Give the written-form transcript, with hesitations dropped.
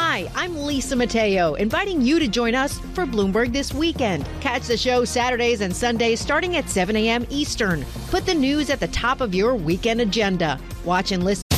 Hi, I'm Lisa Mateo, inviting you to join us for Bloomberg This Weekend. Catch the show Saturdays and Sundays starting at 7 a.m. Eastern. Put the news at the top of your weekend agenda. Watch and listen